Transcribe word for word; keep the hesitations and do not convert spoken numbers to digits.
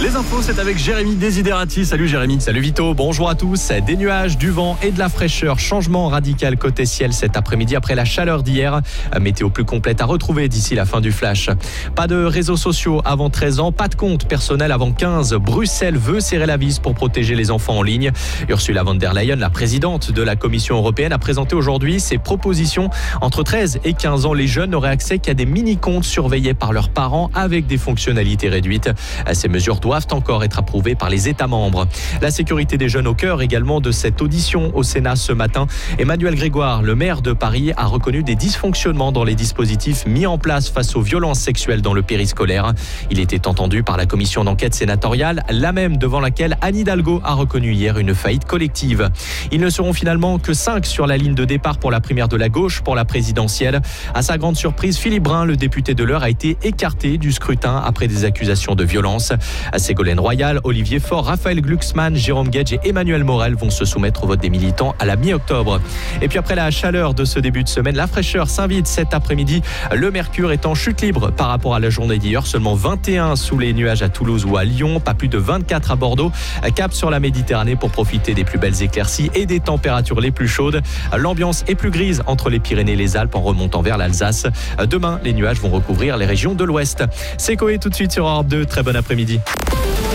Les infos, c'est avec Jérémy Desiderati. Salut Jérémy. Salut Vito, bonjour à tous. Des nuages, du vent et de la fraîcheur. Changement radical côté ciel cet après-midi après la chaleur d'hier. Météo plus complète à retrouver d'ici la fin du flash. Pas de réseaux sociaux avant treize ans, pas de compte personnel avant quinze. Bruxelles veut serrer la vis pour protéger les enfants en ligne. Ursula von der Leyen, la présidente de la Commission européenne, a présenté aujourd'hui ses propositions. Entre treize et quinze ans, les jeunes n'auraient accès qu'à des mini-comptes surveillés par leurs parents avec des fonctionnalités réduites. Ces mesures doivent encore être approuvées par les États membres. La sécurité des jeunes au cœur également de cette audition au Sénat ce matin. Emmanuel Grégoire, le maire de Paris, a reconnu des dysfonctionnements dans les dispositifs mis en place face aux violences sexuelles dans le périscolaire. Il était entendu par la commission d'enquête sénatoriale, la même devant laquelle Anne Hidalgo a reconnu hier une faillite collective. Ils ne seront finalement que cinq sur la ligne de départ pour la primaire de la gauche pour la présidentielle. À sa grande surprise, Philippe Brun, le député de l'Eure, a été écarté du scrutin après des accusations de violence. Ségolène Royal, Olivier Faure, Raphaël Glucksmann, Jérôme Guedj et Emmanuel Morel vont se soumettre au vote des militants à la mi-octobre. Et puis après la chaleur de ce début de semaine, la fraîcheur s'invite cet après-midi. Le mercure est en chute libre par rapport à la journée d'hier. Seulement vingt et un sous les nuages à Toulouse ou à Lyon, pas plus de vingt-quatre à Bordeaux. Cap sur la Méditerranée pour profiter des plus belles éclaircies et des températures les plus chaudes. L'ambiance est plus grise entre les Pyrénées et les Alpes en remontant vers l'Alsace. Demain, les nuages vont recouvrir les régions de l'Ouest. C'est Coé tout de suite sur Europe deux. Très bon après-midi.